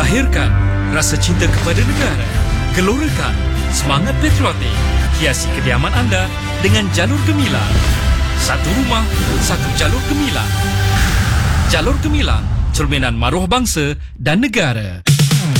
Zahirkan rasa cinta kepada negara. Gelorakan semangat patriotik. Hiasi kediaman anda dengan jalur gemilang. Satu rumah, satu jalur gemilang. Jalur Gemilang, cerminan maruah bangsa dan negara.